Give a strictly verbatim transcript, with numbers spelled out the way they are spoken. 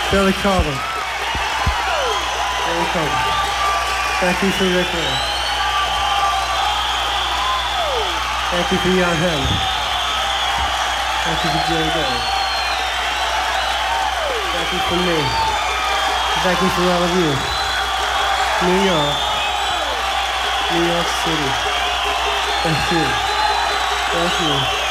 Billy Cobham. Billy Cobham. Thank you for Rick Ray. Thank you for Jan Hammond. Thank you for Jerry Day. Thank you for me. Thank you for all of you. New York. New York City. Thank you. Thank you.